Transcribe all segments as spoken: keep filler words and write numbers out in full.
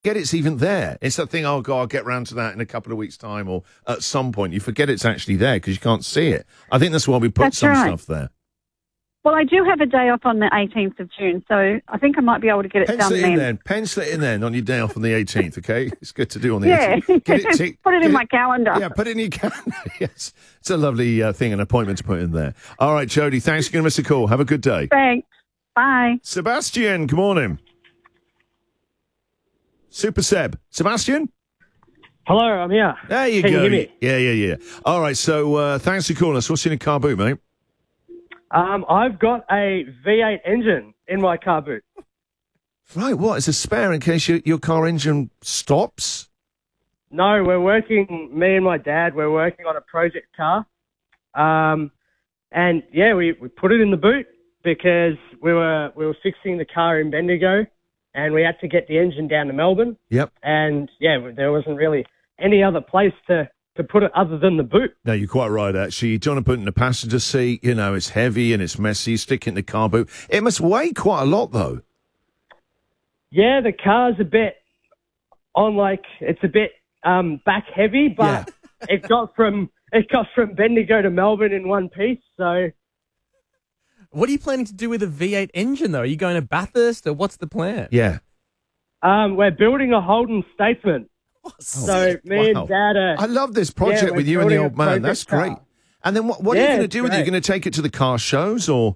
forget it's even there. It's that thing, oh, God, I'll get round to that in a couple of weeks' time or at some point. You forget it's actually there because you can't see it. I think that's why we put That's some right. stuff there. Well, I do have a day off on the eighteenth of June, so I think I might be able to get it Pencil done it in then. then. Pencil it in then on your day off on the eighteenth, okay? It's good to do on the Yeah, eighteenth. Get it tick- put it get in my calendar. Yeah, put it in your calendar. Yes. It's a lovely uh, thing, an appointment to put in there. All right, Jodie, thanks for giving us a call. Have a good day. Thanks. Bye. Sebastian, good morning. Super Seb. Sebastian? Hello, I'm here. There you Can go. you hear me? Yeah, yeah, yeah. All right, so uh, thanks for calling us. What's in your car boot, mate? Um, I've got a V eight engine in my car boot. Right, what? It's a spare in case your, your car engine stops? No, we're working, me and my dad, we're working on a project car. Um, and yeah, we, we put it in the boot because we were we were fixing the car in Bendigo and we had to get the engine down to Melbourne. Yep. And yeah, there wasn't really any other place to, to put it other than the boot. No, you're quite right, actually. You don't want to put it in the passenger seat. You know, it's heavy and it's messy. Stick it in the car boot. It must weigh quite a lot, though. Yeah, the car's a bit on like, it's a bit um, back heavy, but it got from it got from Bendigo to Melbourne in one piece, so... What are you planning to do with a V eight engine, though? Are you going to Bathurst, or what's the plan? Yeah. Um, we're building a Holden Statesman. So me Wow. and Dad are... I love this project Yeah, we're with you and the building old a man. project That's great. car. And then what, what are Yeah, you going to it's do with it? You're great. going to take it to the car shows or?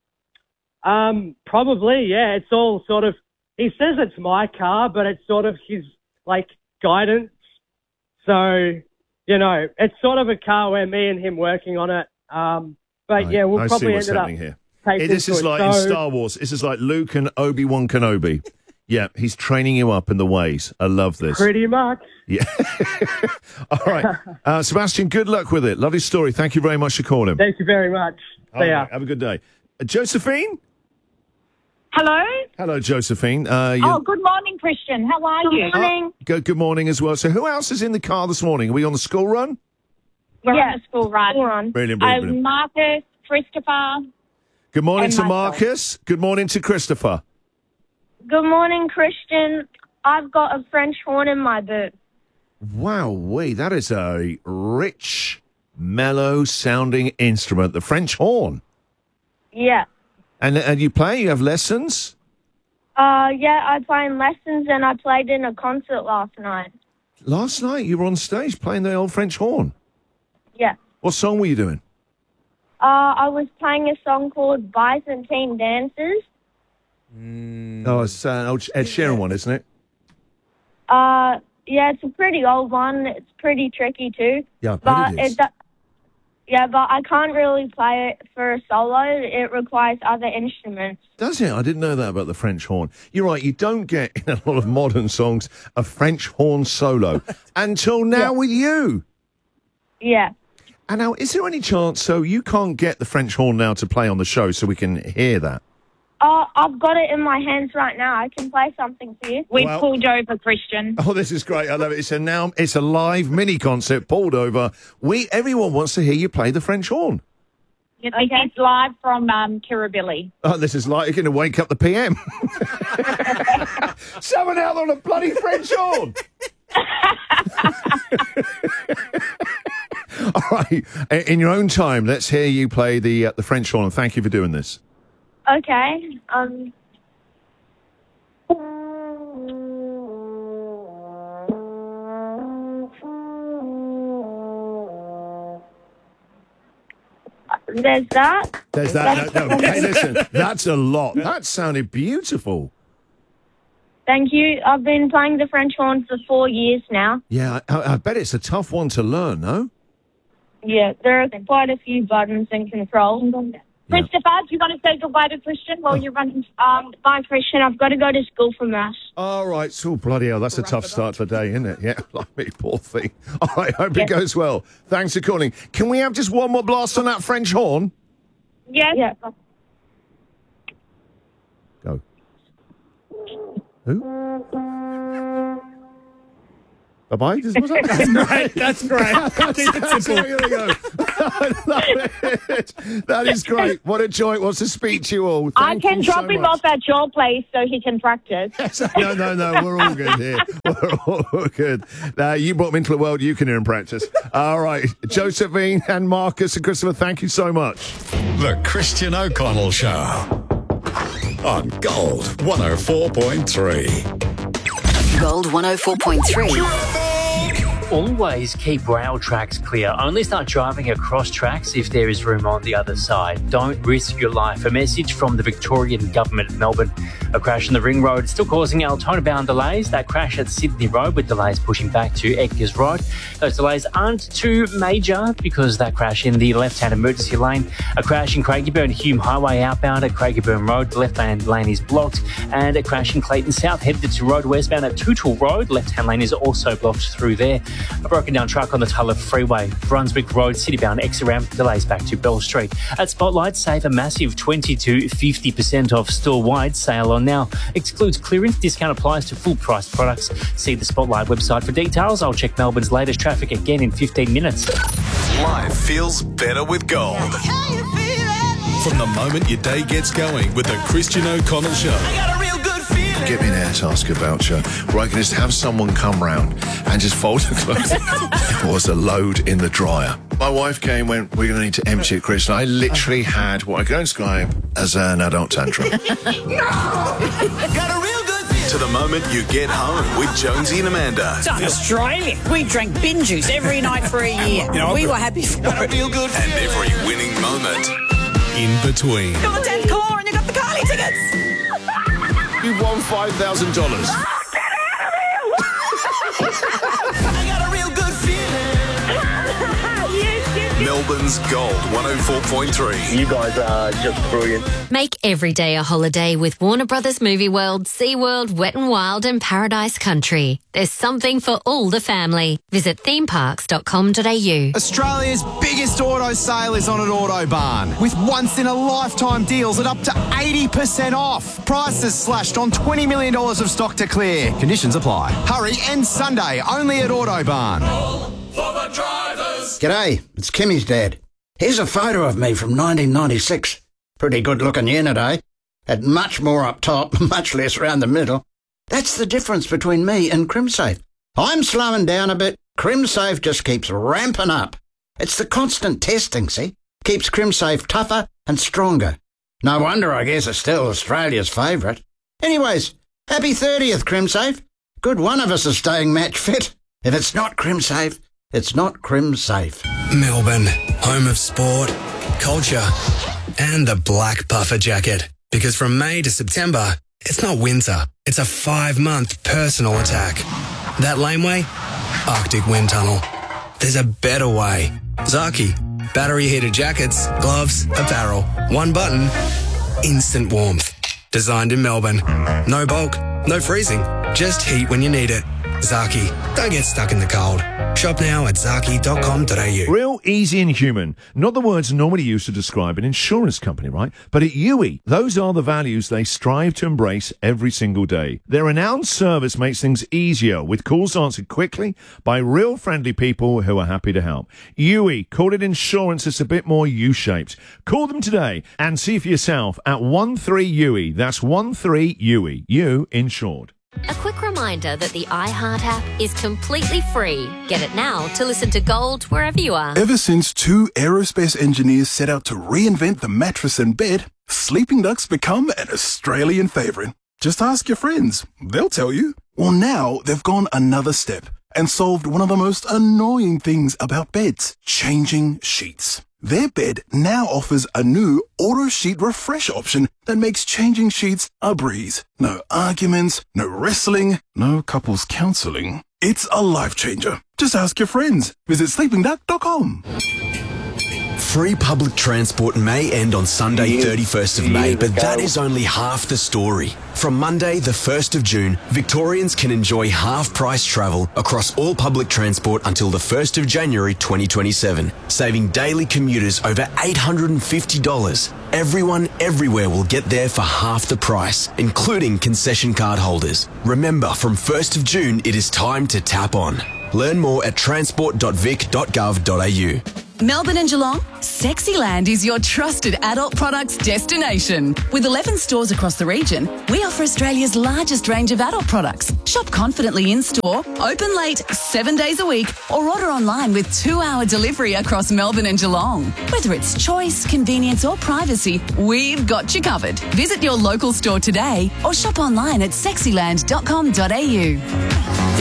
Um, probably, yeah. It's all sort of... He says it's my car, but it's sort of his, like, guidance. So, you know, it's sort of a car where me and him working on it. Um, but, Right. yeah, we'll I see probably what's end up happening here. taking This to is it. like in So- Star Wars. This is like Luke and Obi-Wan Kenobi. Yeah, he's training you up in the ways. I love this. Pretty much. Yeah. All right. Uh, Sebastian, good luck with it. Lovely story. Thank you very much for calling. Thank you very much. All See ya. right, have a good day. Uh, Josephine? Hello? Hello, Josephine. Uh, you- Oh, good morning, Christian. How are you? Good morning. Good, good morning as well. So who else is in the car this morning? Are we on the school run? We're on a school run. We're on. Brilliant, brilliant, Um, brilliant. Marcus, Christopher. Good morning and to myself. Marcus. Good morning to Christopher. Good morning, Christian. I've got a French horn in my boot. Wow, wait, that is a rich, mellow sounding instrument, the French horn. Yeah. And and you play? You have lessons? Uh, yeah, I play in lessons and I played in a concert last night. Last night you were on stage playing the old French horn. Yeah. What song were you doing? Uh, I was playing a song called Byzantine Dances. Oh, it's uh, an old Ed Sheeran one, isn't it? Uh, yeah, it's a pretty old one. It's pretty tricky too. Yeah, I bet but it is. do- yeah, but I can't really play it for a solo. It requires other instruments. Does it? I didn't know that about the French horn. You're right, you don't get in a lot of modern songs a French horn solo until now with you. Yeah. And now, is there any chance, so you can't get the French horn now to play on the show so we can hear that? Uh, I've got it in my hands right now. I can play something for you. We Well- pulled over, Christian. Oh, this is great. I love it. It's a now, it's a live mini concert pulled over. We, everyone wants to hear you play the French horn. It's it's live from um, Kirribilli. Oh, this is like, you're going to wake up the P M. Someone out on a bloody French horn. All right. In your own time, let's hear you play the uh, the French horn. Thank you for doing this. Okay. Um. There's that. There's that. No, no, hey, listen, that's a lot. That sounded beautiful. Thank you. I've been playing the French horn for four years now. Yeah, I, I bet it's a tough one to learn, no? Yeah, there are quite a few buttons and controls. Christopher, do you want to say goodbye to Christian while you're running? Um, bye, Christian. I've got to go to school for maths. All right. So, bloody hell, that's a tough start to the day, isn't it? Yeah, like me, poor thing. All right, hope it goes well. Thanks for calling. Can we have just one more blast on that French horn? Yes. Yeah. Go. Who? Bye-bye? What's that? That's great. That's great. That's, Keep it that's simple. it. Here we go. I love it. That is great. What a joy it was to speak to you all. Thank I can you drop so him much. off at your place so he can practice. No, no, no. We're all good here. We're all good. Uh, you brought him into the world. You can hear him practice. All right. Josephine and Marcus and Christopher, thank you so much. The Christian O'Connell Show on Gold one oh four point three. Gold one oh four point three. Always keep rail tracks clear. Only start driving across tracks if there is room on the other side. Don't risk your life. A message from the Victorian Government of Melbourne. A crash on the Ring Road still causing Altona-bound delays. That crash at Sydney Road with delays pushing back to Edgars Road. Those delays aren't too major because that crash in the left-hand emergency lane. A crash in Craigieburn Hume Highway outbound at Craigieburn Road. The left-hand lane is blocked. And a crash in Clayton South headed to Road westbound at Tootle Road. Left-hand lane is also blocked through there. A broken down truck on the Tulloch Freeway. Brunswick Road, city-bound exit ramp, delays back to Bell Street. At Spotlight, save a massive twenty to fifty percent off store-wide. Sale on now. Excludes clearance. Discount applies to full-price products. See the Spotlight website for details. I'll check Melbourne's latest traffic again in fifteen minutes. Life feels better with Gold. From the moment your day gets going with the Christian O'Connell Show. Get me an air tasker voucher where I can just have someone come round and just fold the clothes. It was a load in the dryer. My wife came and went, we're going to need to empty it, Chris. And I literally had what I can describe as an adult tantrum. To the moment you get home with Jonesy and Amanda. It's Australia. We drank bin juice every night for a year. You know, we were happy for it. And every winning moment in between. You got the tenth car and you got the Carly tickets. You won five thousand dollars. I got a real good feeling. Melbourne's Melbourne's Gold one oh four point three. You guys are just brilliant. Make every day a holiday with Warner Brothers Movie World, SeaWorld, Wet n Wild and Paradise Country. There's something for all the family. Visit theme parks dot com dot a u. Australia's biggest auto sale is on at Autobarn, with once-in-a-lifetime deals at up to eighty percent off. Prices slashed on twenty million dollars of stock to clear. Conditions apply. Hurry, end Sunday, only at Autobarn. For the drivers. G'day, it's Kimmy's dad. Here's a photo of me from nineteen ninety-six. Pretty good looking unit, eh? Had much more up top, much less round the middle. That's the difference between me and CrimSafe. I'm slowing down a bit. CrimSafe just keeps ramping up. It's the constant testing, see? Keeps CrimSafe tougher and stronger. No wonder I guess it's still Australia's favourite. Anyways, happy thirtieth, CrimSafe. Good one of us is staying match fit. If it's not CrimSafe, it's not CrimSafe. Melbourne, home of sport, culture, and the black puffer jacket. Because from May to September, it's not winter. It's a five-month personal attack. That laneway? Arctic Wind Tunnel. There's a better way. Zaki. Battery-heated jackets, gloves, apparel. One button. Instant warmth. Designed in Melbourne. No bulk, no freezing. Just heat when you need it. Zaki. Don't get stuck in the cold. Shop now at zaki dot com dot a u. Real, easy and human. Not the words normally used to describe an insurance company, right? But at U E, those are the values they strive to embrace every single day. Their renowned service makes things easier with calls answered quickly by real friendly people who are happy to help. U E, call it insurance that's a bit more U-shaped. Call them today and see for yourself at one three U E. That's one three U E. You insured. A quick reminder that the iHeart app is completely free. Get it now to listen to Gold wherever you are. Ever since two aerospace engineers set out to reinvent the mattress and bed, Sleeping Duck's become an Australian favourite. Just ask your friends. They'll tell you. Well, now they've gone another step and solved one of the most annoying things about beds, changing sheets. Their bed now offers a new auto sheet refresh option that makes changing sheets a breeze. No arguments, no wrestling, no couples counselling. It's a life changer. Just ask your friends. Visit sleeping duck dot com. Free public transport may end on Sunday, thirty-first of May, but that is only half the story. From Monday, the first of June, Victorians can enjoy half-price travel across all public transport until the first of January twenty twenty-seven, saving daily commuters over eight hundred fifty dollars. Everyone, everywhere will get there for half the price, including concession card holders. Remember, from first of June, it is time to tap on. Learn more at transport dot vic dot gov dot a u. Melbourne and Geelong, Sexyland is your trusted adult products destination. With eleven stores across the region, we offer Australia's largest range of adult products. Shop confidently in-store, open late, seven days a week, or order online with two-hour delivery across Melbourne and Geelong. Whether it's choice, convenience or privacy, we've got you covered. Visit your local store today or shop online at sexyland dot com dot a u.